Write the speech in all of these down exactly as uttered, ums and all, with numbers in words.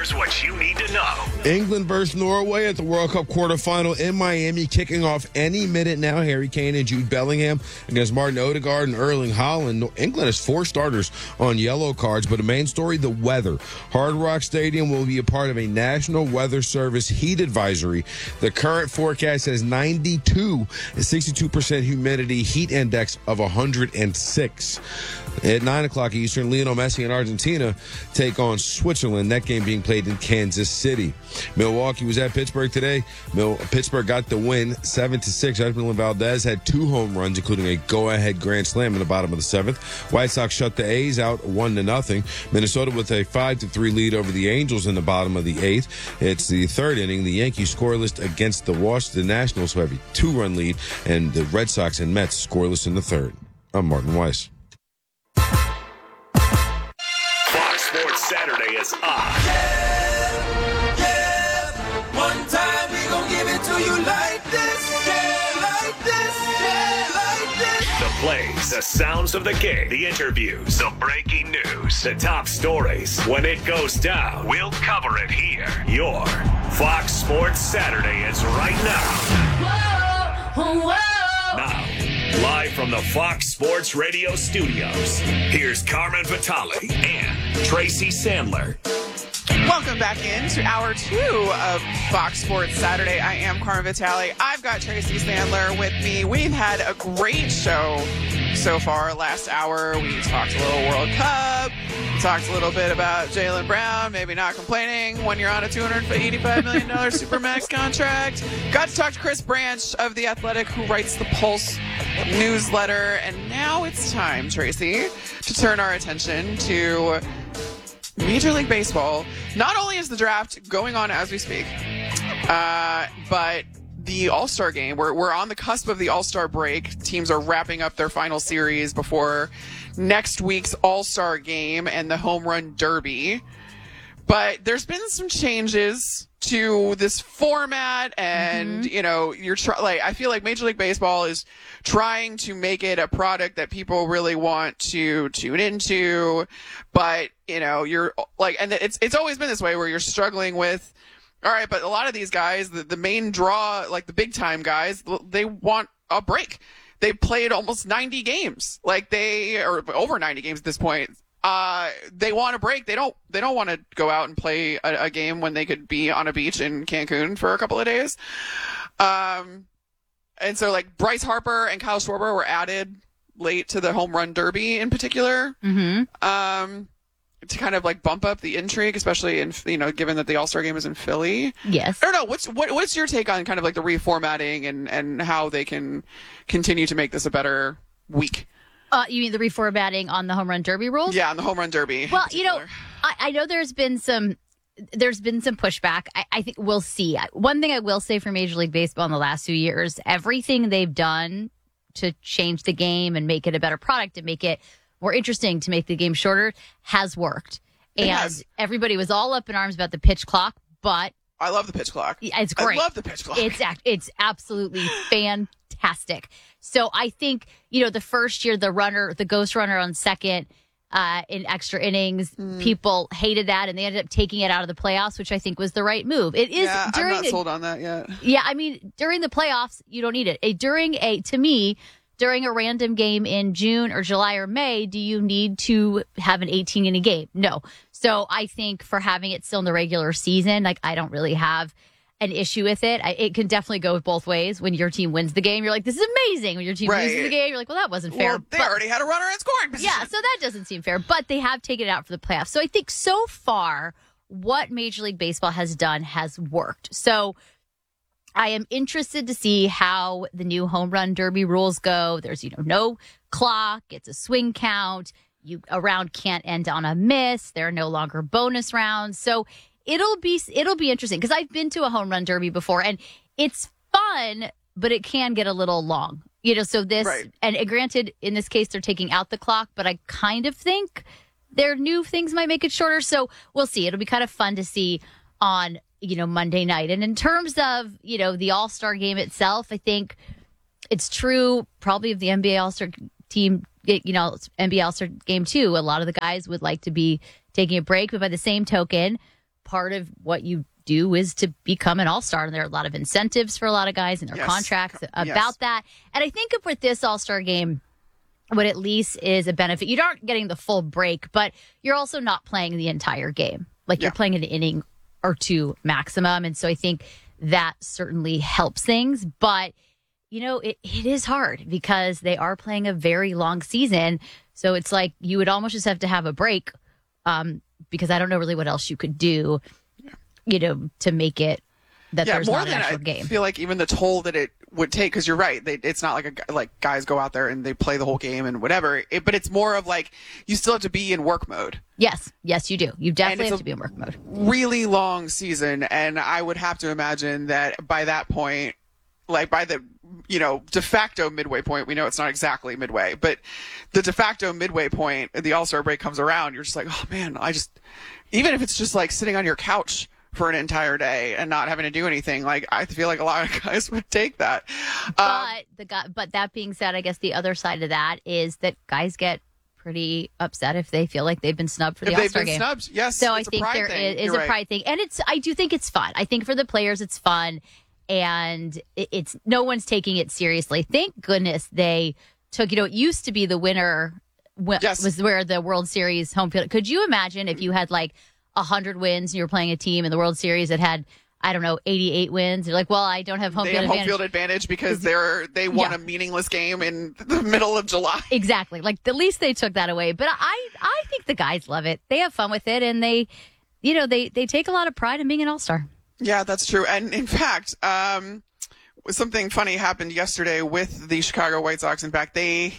Here's what you need to know. England versus Norway at the World Cup quarterfinal in Miami, kicking off any minute now. Harry Kane and Jude Bellingham against Martin Odegaard and Erling Haaland. England has four starters on yellow cards, but a main story, the weather. Hard Rock Stadium will be a part of a National Weather Service heat advisory. The current forecast has ninety-two and sixty-two percent humidity, heat index of one hundred six. At nine o'clock Eastern, Lionel Messi and Argentina take on Switzerland. That game being played in Kansas City. Milwaukee was at Pittsburgh today. Mil- Pittsburgh got the win, seven to six. Edwin Valdez had two home runs, including a go-ahead grand slam in the bottom of the seventh. White Sox shut the A's out one to nothing. Minnesota with a five to three lead over the Angels in the bottom of the eighth. It's the third inning. The Yankees scoreless against the Washington Nationals, who have a two-run lead, and the Red Sox and Mets scoreless in the third. I'm Martin Weiss. Fox Sports Saturday is on. Yeah, yeah. One time we gon' give it to you like this. Yeah, like this. Yeah, like this. The plays, the sounds of the game, the interviews, the breaking news, the top stories. When it goes down, we'll cover it here. Your Fox Sports Saturday is right now. Whoa, whoa. Now, live from the Fox Sports Radio studios, here's Carmen Vitale and Tracy Sandler. Welcome back in to hour two of Fox Sports Saturday. I am Carmen Vitale. I've got Tracy Sandler with me. We've had a great show so far. Last hour, we talked a little World Cup. We talked a little bit about Jaylen Brown, maybe not complaining when you're on a two hundred eighty-five million dollars Supermax contract. Got to talk to Chris Branch of The Athletic, who writes the Pulse newsletter. And now it's time, Tracy, to turn our attention to Major League Baseball. Not only is the draft going on as we speak, uh, but the All-Star game, we're, we're on the cusp of the All-Star break. Teams are wrapping up their final series before next week's All-Star game and the Home Run Derby. But there's been some changes to this format, and mm-hmm. you know, you're try- like I feel like Major League Baseball is trying to make it a product that people really want to tune into, but you know, you're like, and it's it's always been this way where you're struggling with, all right, but a lot of these guys, the, the main draw, like the big time guys, they want a break. They played almost ninety games, like they or over ninety games at this point. Uh, they want a break. They don't, they don't want to go out and play a, a game when they could be on a beach in Cancun for a couple of days. Um, and so like Bryce Harper and Kyle Schwarber were added late to the Home Run Derby in particular. Mm-hmm. Um, to kind of like bump up the intrigue, especially in, you know, given that the All-Star game is in Philly. Yes. I don't know. What's, what, what's your take on kind of like the reformatting and, and how they can continue to make this a better week? Uh, you mean the reformatting on the Home Run Derby rules? Yeah, on the Home Run Derby. Well, you know, I, I know there's been some there's been some pushback. I, I think we'll see. One thing I will say for Major League Baseball in the last few years, everything they've done to change the game and make it a better product and make it more interesting, to make the game shorter, has worked. It and has. Everybody was all up in arms about the pitch clock, but I love the pitch clock. It's great. I love the pitch clock. It's act, it's absolutely fantastic. So I think, you know, the first year, the runner, the ghost runner on second uh, in extra innings, mm. people hated that, and they ended up taking it out of the playoffs, which I think was the right move. It is yeah, during I'm not sold on that yet. Yeah, I mean, during the playoffs, you don't need it. A, during a, to me, during a random game in June or July or May, do you need to have an eighteen inning game? No. So I think for having it still in the regular season, like, I don't really have an issue with it. I, it can definitely go both ways. When your team wins the game, you're like, this is amazing. When your team right. loses the game, you're like, well, that wasn't fair. Well, they but, already had a runner in scoring position. Yeah, so that doesn't seem fair. But they have taken it out for the playoffs. So I think so far, what Major League Baseball has done has worked. So I am interested to see how the new Home Run Derby rules go. There's, you know, no clock. It's a swing count. You a round can't end on a miss. There are no longer bonus rounds. So it'll be it'll be interesting, because I've been to a Home Run Derby before, and it's fun, but it can get a little long. You know, so this right. and granted, in this case, they're taking out the clock, but I kind of think their new things might make it shorter. So we'll see. It'll be kind of fun to see on, you know, Monday night. And in terms of, you know, the All-Star game itself, I think it's true probably of the N B A All-Star team, you know, N B A All-Star game too. A lot of the guys would like to be taking a break, but by the same token, part of what you do is to become an all-star. And there are a lot of incentives for a lot of guys in their Yes. contracts about Yes. that. And I think if with this all-star game, what at least is a benefit, you aren't getting the full break, but you're also not playing the entire game. Like Yeah. you're playing an inning or two maximum. And so I think that certainly helps things. But, you know, it, it is hard because they are playing a very long season. So it's like you would almost just have to have a break um, because I don't know really what else you could do, you know, to make it that Yeah, there's more not an than actual I game. feel like even the toll that it would take, because you're right, they, it's not like a gu- like guys go out there and they play the whole game and whatever. It, but it's more of like you still have to be in work mode. Yes. Yes, you do. You definitely it's have a- to be in work mode. Really long season, and I would have to imagine that by that point, like by the you know de facto midway point, we know it's not exactly midway, but the de facto midway point, the All-Star break comes around, you're just like, oh man, I just even if it's just like sitting on your couch for an entire day and not having to do anything, like I feel like a lot of guys would take that. Um, But the guy, but that being said, I guess the other side of that is that guys get pretty upset if they feel like they've been snubbed for the if they've All-Star been game. snubbed, yes. So I it's a think pride there thing. is, is You're a right. pride thing, and it's. I do think it's fun. I think for the players, it's fun, and it, it's no one's taking it seriously. Thank goodness they took. You know, it used to be the winner w- Yes. was where the World Series home field. Could you imagine if you had like a hundred wins and you were playing a team in the World Series that had, I don't know, eighty-eight wins? You're like, well, I don't have home They field have home advantage. field advantage because they're they won Yeah. a meaningless game in the middle of July. Exactly. Like at least they took that away. But I, I think the guys love it. They have fun with it, and they, you know, they they take a lot of pride in being an all-star. Yeah, that's true. And in fact, um, something funny happened yesterday with the Chicago White Sox. In fact, they,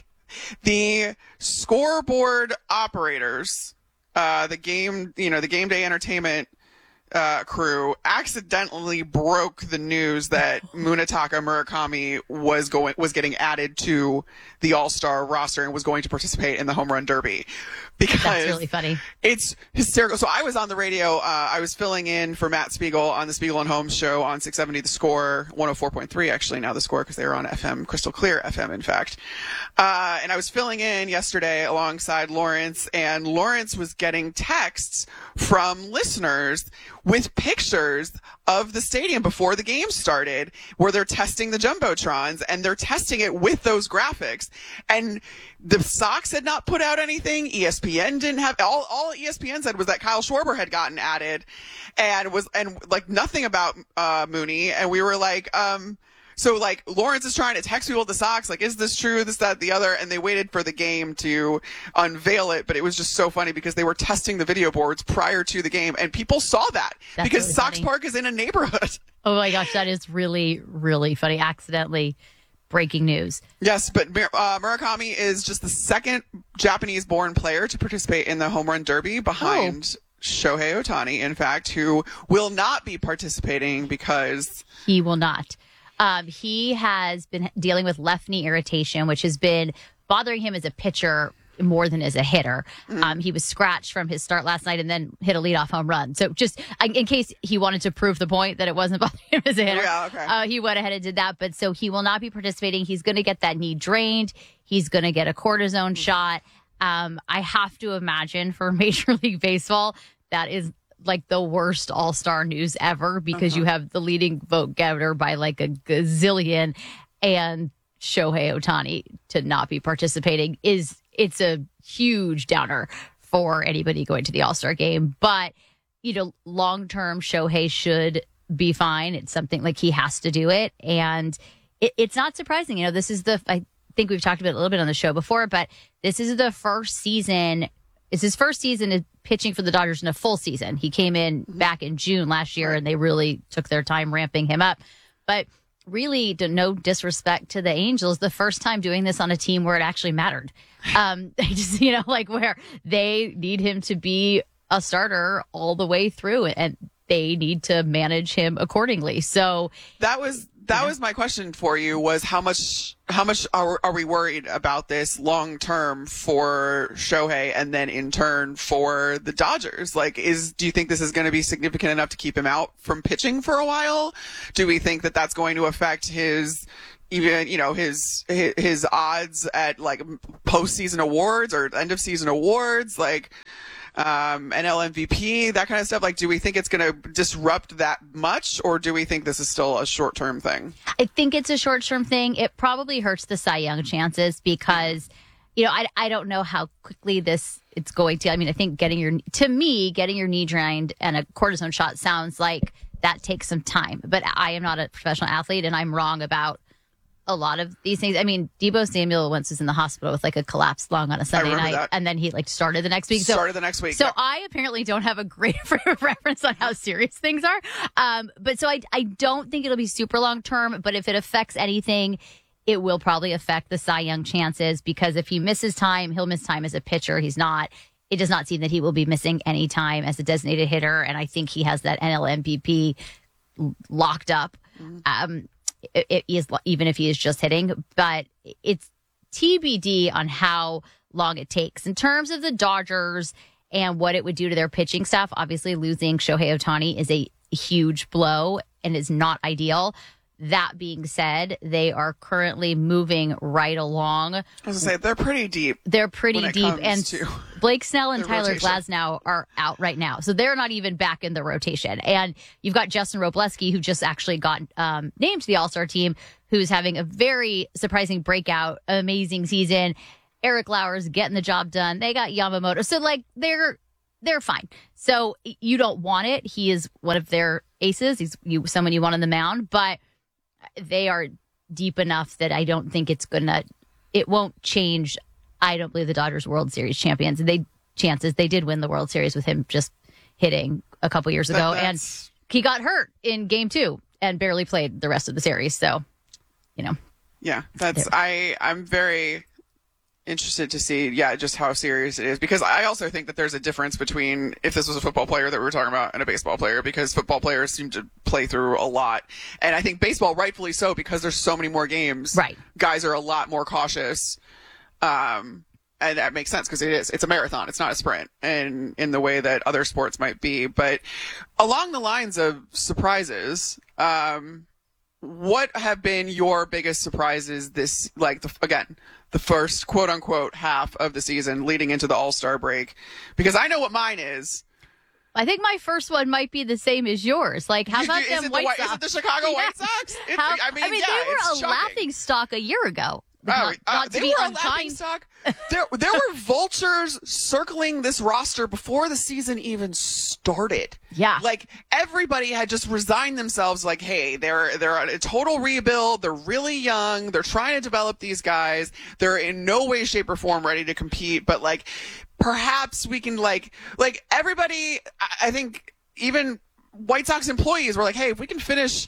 the scoreboard operators, uh, the game, you know, the game day entertainment uh, crew accidentally broke the news that Munetaka Murakami was going was getting added to the All-Star roster and was going to participate in the Home Run Derby. Because That's really funny. it's hysterical. So I was on the radio. Uh, I was filling in for Matt Spiegel on the Spiegel and Holmes show on six seventy The Score, one oh four point three actually now The Score, because they were on F M, Crystal Clear F M, in fact. Uh, and I was filling in yesterday alongside Lawrence, and Lawrence was getting texts from listeners with pictures of the stadium before the game started, where they're testing the Jumbotrons, and they're testing it with those graphics. And the Sox had not put out anything. E S P N didn't have, all, all E S P N said was that Kyle Schwarber had gotten added, and was, and like nothing about, uh, Mooney. And we were like, um, so like Lawrence is trying to text people at the Sox, like, is this true? This, that, the other. And they waited for the game to unveil it. But it was just so funny because they were testing the video boards prior to the game, and people saw that That's because really Sox funny. Park is in a neighborhood. Oh my gosh, that is really, really funny. Accidentally breaking news. Yes, but Mur- uh, Murakami is just the second Japanese-born player to participate in the Home Run Derby behind Shohei Ohtani, in fact, who will not be participating because He will not. Um, he has been dealing with left knee irritation, which has been bothering him as a pitcher more than as a hitter. Um, he was scratched from his start last night and then hit a leadoff home run. So just in case he wanted to prove the point that it wasn't bothering him as a hitter, Yeah, okay. uh, he went ahead and did that. But so he will not be participating. He's going to get that knee drained. He's going to get a cortisone shot. Um, I have to imagine for Major League Baseball, that is like the worst all-star news ever, because you have the leading vote getter by like a gazillion, and Shohei Ohtani to not be participating is, it's a huge downer for anybody going to the All-Star game. But, you know, long-term Shohei should be fine. It's something like he has to do it. And it, it's not surprising. You know, this is the, I think we've talked about it a little bit on the show before, but this is the first season. It's his first season of pitching for the Dodgers in a full season. He came in back in June last year, and they really took their time ramping him up. But really, to no disrespect to the Angels, the first time doing this on a team where it actually mattered. Um, they just, you know, like where they need him to be a starter all the way through, and they need to manage him accordingly. So that was that was my question for you, was how much how much are, are we worried about this long term for Shohei, and then in turn for the Dodgers? Like, is do you think this is going to be significant enough to keep him out from pitching for a while? Do we think that that's going to affect his even, you know, his his, his odds at like postseason awards or end of season awards? Like, um, N L M V P, that kind of stuff. Like, do we think it's going to disrupt that much, or do we think this is still a short-term thing? I think it's a short-term thing. It probably hurts the Cy Young chances because, you know, I, I don't know how quickly this it's going to. I mean, I think getting your, to me, getting your knee drained and a cortisone shot sounds like that takes some time. But I am not a professional athlete, and I'm wrong about a lot of these things. I mean, Deebo Samuel once was in the hospital with like a collapsed lung on a Sunday night, that. and then he like started the next week. So, started the next week. So yeah. I apparently don't have a great frame of reference on how serious things are. Um, but so I, I don't think it'll be super long term. But if it affects anything, it will probably affect the Cy Young chances, because if he misses time, he'll miss time as a pitcher. He's not. It does not seem that he will be missing any time as a designated hitter, and I think he has that N L M V P locked up. Mm-hmm. Um, It, it is, even if he is just hitting, but it's T B D on how long it takes. In terms of the Dodgers and what it would do to their pitching staff, obviously losing Shohei Ohtani is a huge blow and is not ideal. That being said, they are currently moving right along. I was going to say, they're pretty deep. They're pretty deep. And to Blake Snell and Tyler rotation. Glasnow are out right now. So they're not even back in the rotation. And you've got Justin Robleski, who just actually got um, named to the All-Star team, who's having a very surprising breakout, amazing season. Eric Lauer's getting the job done. They got Yamamoto. So, like, they're they're fine. So you don't want it. He is one of their aces. He's you someone you want on the mound. But they are deep enough that I don't think it's going to, it won't change. I don't believe the Dodgers World Series champions. They chances they did win the World Series with him just hitting a couple years ago. That, and he got hurt in game two and barely played the rest of the series. So, you know. Yeah, that's, I, I'm very interested to see, yeah, just how serious it is, because I also think that there's a difference between if this was a football player that we were talking about and a baseball player, because football players seem to play through a lot, and I think baseball, rightfully so, because there's so many more games. Right, guys are a lot more cautious, um, and that makes sense because it is. It's a marathon. It's not a sprint, and in the way that other sports might be. But along the lines of surprises, um, what have been your biggest surprises this, like, the, again, the first quote unquote half of the season leading into the All-Star break? Because I know what mine is. I think my first one might be the same as yours. Like, how about is them it White the, Sox? Is it the Chicago yeah. White Sox? It, How, I mean, I mean yeah, they were it's a shocking. laughing stock a year ago. Oh, not, uh, not to they be were a unkind. laughing stock. There, there were vultures circling this roster before the season even started. Yeah, like everybody had just resigned themselves. Like, hey, they're they're a total rebuild. They're really young. They're trying to develop these guys. They're in no way, shape, or form ready to compete. But like, perhaps we can like like everybody. I, I think even White Sox employees were like, hey, if we can finish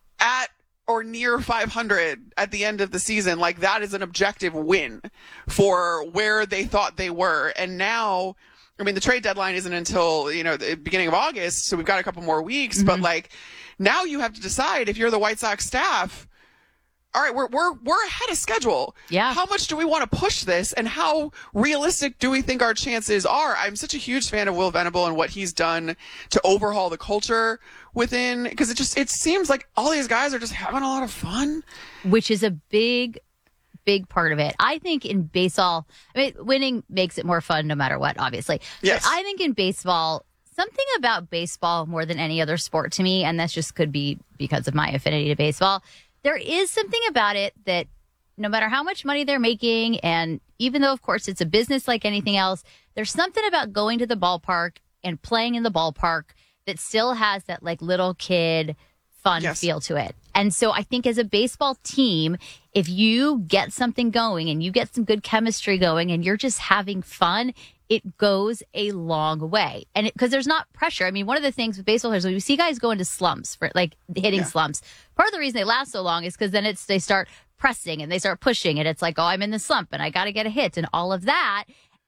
at or near five hundred at the end of the season, like that is an objective win for where they thought they were. And now, I mean, the trade deadline isn't until, you know, the beginning of August, so we've got a couple more weeks, mm-hmm. but like now you have to decide if you're the White Sox staff, all right, we're, we're, we're ahead of schedule. Yeah. How much do we want to push this, and how realistic do we think our chances are? I'm such a huge fan of Will Venable and what he's done to overhaul the culture within, because it just, it seems like all these guys are just having a lot of fun. Which is a big, big part of it. I think in baseball, I mean, winning makes it more fun no matter what, obviously. Yes. But I think in baseball, something about baseball more than any other sport to me, and that just could be because of my affinity to baseball, there is something about it that no matter how much money they're making, and even though, of course, it's a business like anything else, there's something about going to the ballpark and playing in the ballpark that still has that like little kid fun yes. feel to it. And so I think as a baseball team, if you get something going and you get some good chemistry going and you're just having fun, it goes a long way. And because there's not pressure. I mean, one of the things with baseball players, when you see guys go into slumps, for like hitting yeah. slumps, part of the reason they last so long is because then it's they start pressing and they start pushing, and it's like, oh, I'm in the slump and I got to get a hit and all of that.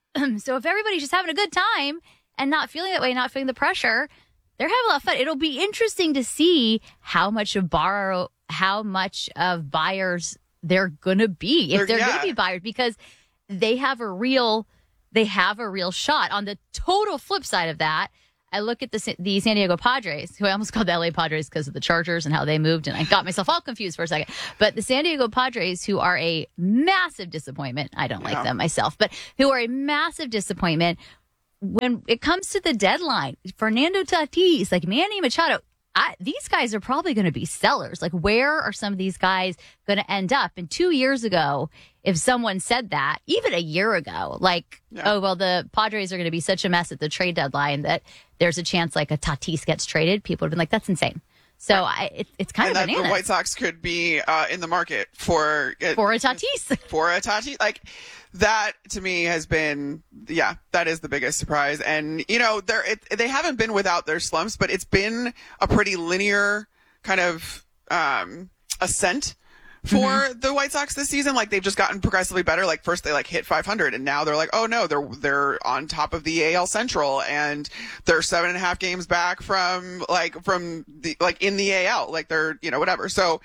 So if everybody's just having a good time and not feeling that way, not feeling the pressure, they're having a lot of fun. It'll be interesting to see how much of borrow, how much of buyers they're gonna be, if they're, they're yeah. gonna be buyers, because they have a real. They have a real shot. On the total flip side of that, I look at the the San Diego Padres, who I almost called the L A Padres because of the Chargers and how they moved, and I got myself all confused for a second. But the San Diego Padres, who are a massive disappointment. I don't like yeah. them myself, but who are a massive disappointment. when it comes to the deadline, Fernando Tatis, like Manny Machado, I, these guys are probably going to be sellers. Like, where are some of these guys going to end up? And two years ago, if someone said that, even a year ago, like, yeah. oh, well, the Padres are going to be such a mess at the trade deadline that there's a chance like a Tatis gets traded, people would have been like, that's insane. So I, it, it's kind and of that bananas. The White Sox could be uh, in the market for uh, for a Tatis. For a Tatis, like that to me has been, yeah, that is the biggest surprise. And you know, they're it, they haven't been without their slumps, but it's been a pretty linear kind of um, ascent for mm-hmm. the White Sox this season. Like they've just gotten progressively better. Like first they like hit five hundred and now they're like, oh no, they're, they're on top of the A L Central and they're seven and a half games back from like, from the, like in the A L, like they're, you know, whatever. So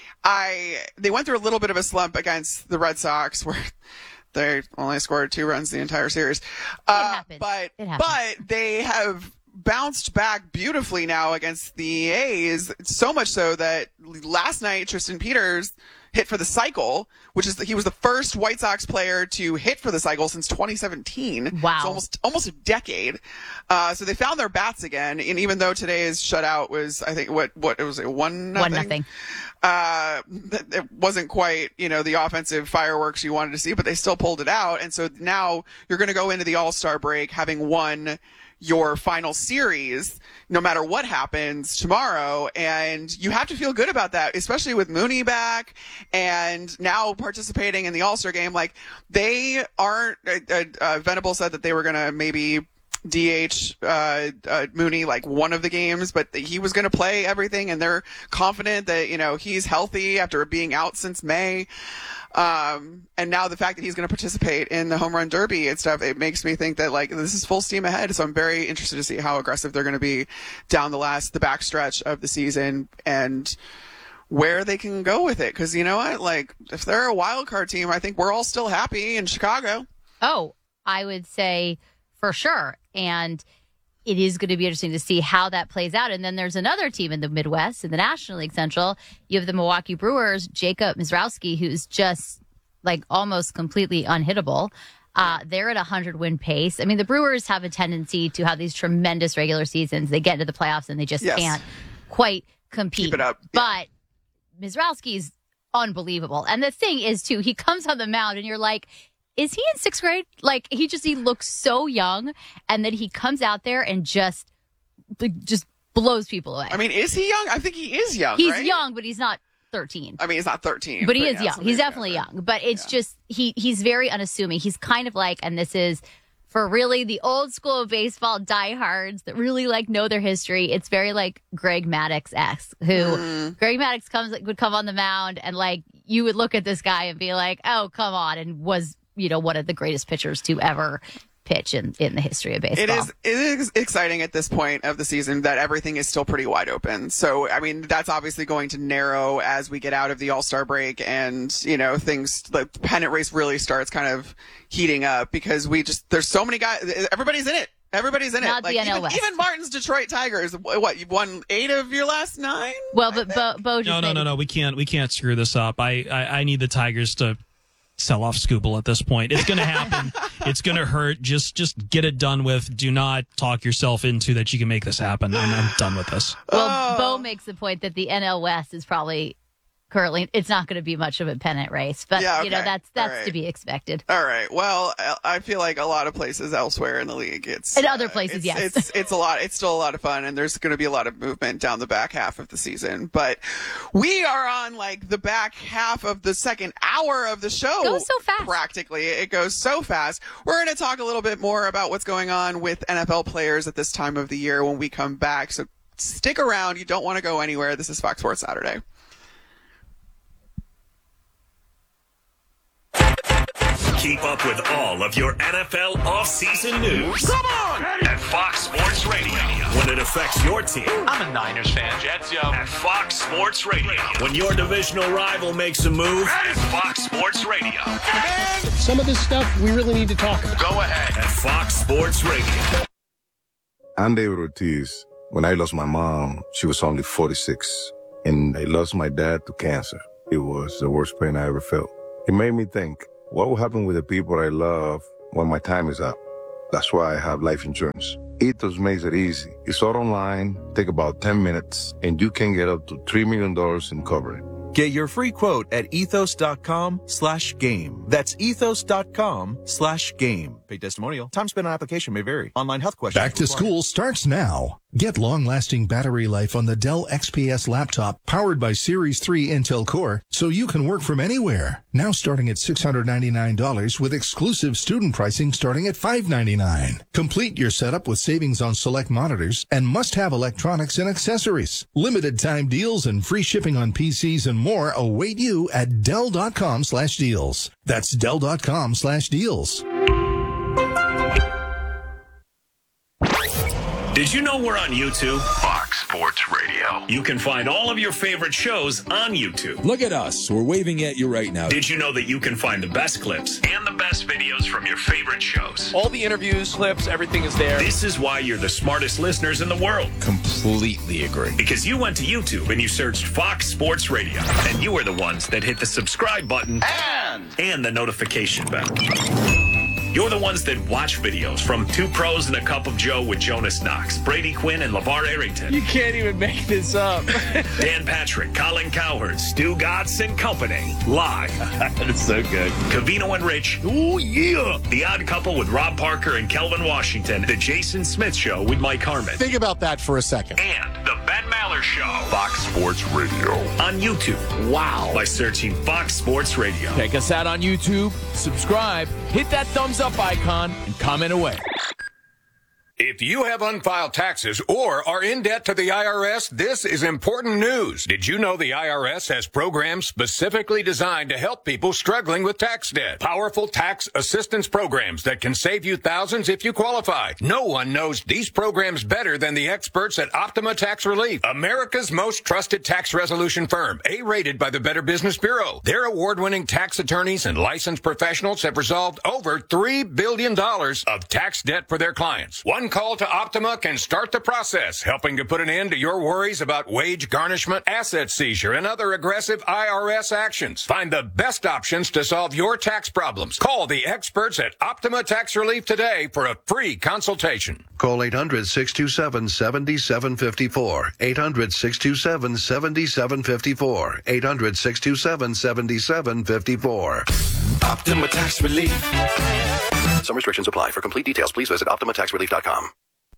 I, they went through a little bit of a slump against the Red Sox where they only scored two runs the entire series. Uh, it happened. But, it happened. but they have bounced back beautifully now against the A's, so much so that last night Tristan Peters hit for the cycle, which is the, he was the first White Sox player to hit for the cycle since twenty seventeen. Wow. So almost almost a decade. Uh, so they found their bats again, and even though today's shutout was, I think, what what it was, it one nothing. One nothing. Uh, it wasn't quite, you know, the offensive fireworks you wanted to see, but they still pulled it out. And so now you're going to go into the All-Star break having won your final series, no matter what happens tomorrow. And you have to feel good about that, especially with Mooney back and now participating in the All-Star game. Like they aren't, uh, uh, Venable said that they were going to maybe D H uh, uh, Mooney like one of the games, but he was going to play everything, and they're confident that, you know, he's healthy after being out since May. Um, and now the fact that he's going to participate in the home run derby and stuff, it makes me think that like this is full steam ahead. So I'm very interested to see how aggressive they're going to be down the last, the backstretch of the season and where they can go with it. Cause you know what, like if they're a wild card team, I think we're all still happy in Chicago. Oh, I would say for sure. And it is going to be interesting to see how that plays out. And then there's another team in the Midwest, in the National League Central. You have the Milwaukee Brewers, Jacob Mizrowski, who's just like almost completely unhittable. Uh, they're at a hundred-win pace. I mean, the Brewers have a tendency to have these tremendous regular seasons. They get into the playoffs and they just yes. can't quite compete. Keep it up. Yeah. But Mizrowski's unbelievable. And the thing is, too, he comes on the mound and you're like, is he in sixth grade? Like, he just, he looks so young, and then he comes out there and just, just blows people away. I mean, is he young? I think he is young, He's right? young, but he's not thirteen. I mean, he's not thirteen. But he is yeah, young. He's definitely young. But it's yeah. just, he he's very unassuming. He's kind of like, and this is for really the old school of baseball diehards that really like know their history. It's very like Greg Maddux-esque, who mm. Greg Maddux comes would come on the mound and like you would look at this guy and be like, oh, come on, and was, you know, one of the greatest pitchers to ever pitch in, in the history of baseball. It is it is exciting at this point of the season that everything is still pretty wide open. So, I mean, that's obviously going to narrow as we get out of the All-Star break and, you know, things, the pennant race really starts kind of heating up because we just, there's so many guys, everybody's in it. Everybody's in Not it. Like the N L even, West. even Martin's Detroit Tigers, what, you've won eight of your last nine? Well, but Bo, Bo just No, no, made no, no, we can't, we can't screw this up. I, I, I need the Tigers to sell off Scooble at this point. It's going to happen. It's going to hurt. Just just get it done with. Do not talk yourself into that you can make this happen. I'm, I'm done with this. Well, oh. Bo makes the point that the N L West is probably currently, it's not going to be much of a pennant race, but yeah, okay. you know, that's that's right. to be expected. All right. Well, I feel like a lot of places elsewhere in the league, it's in other places, it's, yes, it's it's a lot. It's still a lot of fun, and there's going to be a lot of movement down the back half of the season. But we are on like the back half of the second hour of the show. It goes so fast. Practically, it goes so fast. We're going to talk a little bit more about what's going on with N F L players at this time of the year when we come back. So stick around. You don't want to go anywhere. This is Fox Sports Saturday. Keep up with all of your N F L offseason news. Come on! At Fox Sports Radio. When it affects your team. I'm a Niners fan. Jets, yo. At Fox Sports Radio. When your divisional rival makes a move. At Fox Sports Radio. Some of this stuff we really need to talk about. Go ahead. At Fox Sports Radio. I'm David Ortiz. When I lost my mom, she was only forty-six. And I lost my dad to cancer. It was the worst pain I ever felt. It made me think, what will happen with the people I love when my time is up? That's why I have life insurance. Ethos makes it easy. It's all online, take about ten minutes, and you can get up to three million dollars in coverage. Get your free quote at ethos.com slash game. That's ethos.com slash game. Paid testimonial. Time spent on application may vary. Online health questions. Back to school starts now. Get long-lasting battery life on the Dell X P S laptop powered by Series three Intel Core so you can work from anywhere. Now starting at six hundred ninety-nine dollars with exclusive student pricing starting at five hundred ninety-nine dollars. Complete your setup with savings on select monitors and must-have electronics and accessories. Limited time deals and free shipping on P Cs and more await you at Dell.com slash deals. That's Dell.com slash deals. Did you know we're on YouTube? Fox Sports Radio. You can find all of your favorite shows on YouTube. Look at us. We're waving at you right now. Did you know that you can find the best clips and the best videos from your favorite shows? All the interviews, clips, everything is there. This is why you're the smartest listeners in the world. Completely agree. Because you went to YouTube and you searched Fox Sports Radio. And you were the ones that hit the subscribe button and, and the notification bell. You're the ones that watch videos from Two Pros and a Cup of Joe with Jonas Knox, Brady Quinn, and LeVar Arrington. You can't even make this up. Dan Patrick, Colin Cowherd, Stu Gatz and Company. Live. That's so good. Covino and Rich. Oh, yeah. The Odd Couple with Rob Parker and Kelvin Washington. The Jason Smith Show with Mike Harmon. Think about that for a second. And the Ben Maller Show. Fox Sports Radio. On YouTube. Wow. By searching Fox Sports Radio. Check us out on YouTube. Subscribe. Hit that thumbs up icon and comment away. If you have unfiled taxes or are in debt to the I R S, this is important news. Did you know the I R S has programs specifically designed to help people struggling with tax debt? Powerful tax assistance programs that can save you thousands if you qualify. No one knows these programs better than the experts at Optima Tax Relief, America's most trusted tax resolution firm, A-rated by the Better Business Bureau. Their award-winning tax attorneys and licensed professionals have resolved over three billion dollars of tax debt for their clients. One call to Optima can start the process, helping to put an end to your worries about wage garnishment, asset seizure, and other aggressive I R S actions. Find the best options to solve your tax problems. Call the experts at Optima Tax Relief today for a free consultation. Call eight hundred, six two seven, seven seven five four. eight hundred, six two seven, seven seven five four. eight hundred, six two seven, seven seven five four. Optima Tax Relief. Some restrictions apply. For complete details, please visit optima tax relief dot com.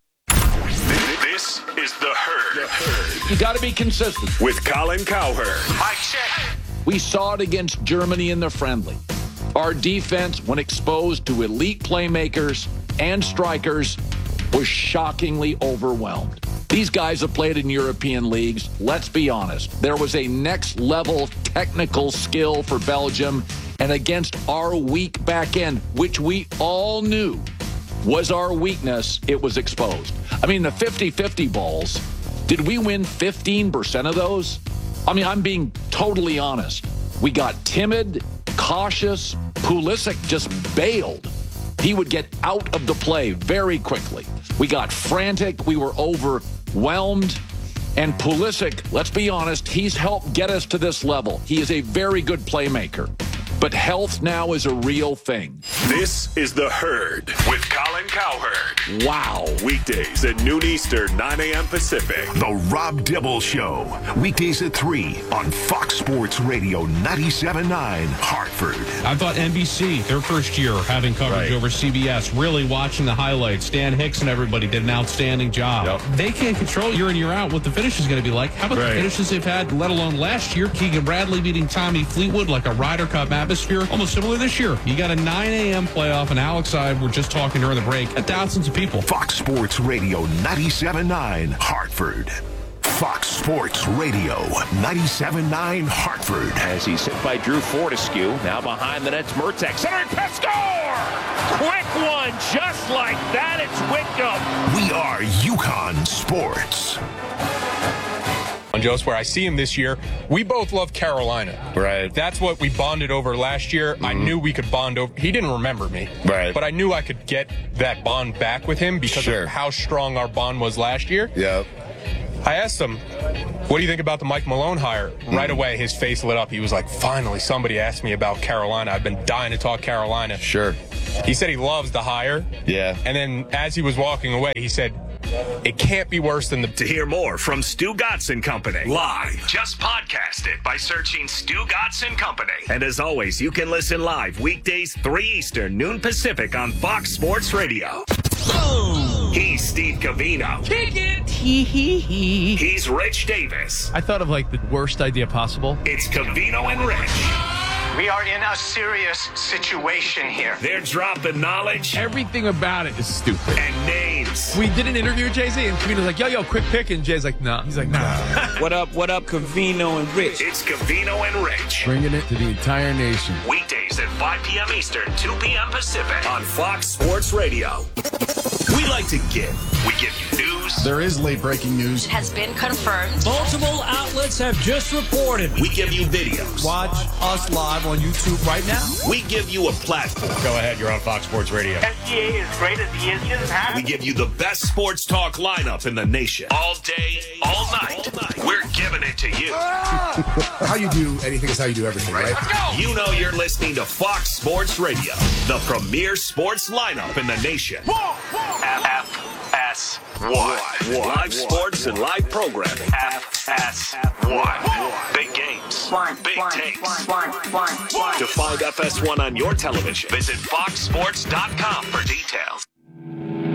This is The Herd. The Herd. You got to be consistent. With Colin Cowherd. Mike check. We saw it against Germany in the friendly. Our defense, when exposed to elite playmakers and strikers, was shockingly overwhelmed. These guys have played in European leagues. Let's be honest. There was a next-level technical skill for Belgium, and against our weak back end, which we all knew was our weakness, it was exposed. I mean, the fifty-fifty balls, did we win fifteen percent of those? I mean, I'm being totally honest. We got timid, cautious. Pulisic just bailed. He would get out of the play very quickly. We got frantic. We were overwhelmed. And Pulisic, let's be honest, he's helped get us to this level. He is a very good playmaker. But health now is a real thing. This is The Herd with Colin Cowherd. Wow. Weekdays at noon Eastern, nine a.m. Pacific. The Rob Dibble Show. Weekdays at three on Fox Sports Radio ninety-seven point nine, Hartford. I thought N B C, their first year having coverage Right. over C B S, really watching the highlights. Dan Hicks and everybody did an outstanding job. Yep. They can't control year in, year out what the finish is going to be like. How about Right. the finishes they've had, let alone last year? Keegan Bradley beating Tommy Fleetwood like a Ryder Cup atmosphere. Almost similar this year. You got a nine a.m. playoff, and Alex and I were just talking during the break at thousands of people. Fox Sports Radio ninety-seven point nine, Hartford. Fox Sports Radio ninety-seven point nine, Hartford. As he's hit by Drew Fortescue. Now behind the net's Mertek. Centering pass, score! Quick one, just like that. It's Whitcomb. We are UConn Sports. On Joe's, where I see him this year, we both love Carolina. Right. That's what we bonded over last year. Mm-hmm. I knew we could bond over. He didn't remember me. Right. But I knew I could get that bond back with him because Sure. of how strong our bond was last year. Yep. I asked him, what do you think about the Mike Malone hire? Mm. Right away, his face lit up. He was like, finally, somebody asked me about Carolina. I've been dying to talk Carolina. Sure. He said he loves the hire. Yeah. And then as he was walking away, he said, it can't be worse than the... To hear more from Stu Gatz and Company live, just podcast it by searching Stu Gatz and Company. And as always, you can listen live weekdays three Eastern, noon Pacific on Fox Sports Radio. Boom! He's Steve Covino. Kick it! Hee hee hee. He's Rich Davis. I thought of like the worst idea possible. It's Covino and Rich. We are in a serious situation here. They're dropping knowledge. Everything about it is stupid. And names. We did an interview with Jay-Z, and Covino's like, yo, yo, quick pick. And Jay's like, nah. He's like, nah. What up, what up, Covino and Rich? It's Covino and Rich. Bringing it to the entire nation. Weekdays at five p.m. Eastern, two p.m. Pacific on Fox Sports Radio. We like to give. We give you news. There is late breaking news. It has been confirmed. Multiple outlets have just reported. We give you videos. Watch us live on YouTube right now. We give you a platform. Go ahead, you're on Fox Sports Radio. S G A is great as he is. He doesn't have We give you the best sports talk lineup in the nation. All day, all night. All night. We're giving it to you. How you do anything is how you do everything, right? You know you're listening to Fox Sports Radio, the premier sports lineup in the nation. F S one. Live sports and live programming. F S one. Big games. Big takes. To find F S one on your television, visit fox sports dot com for details.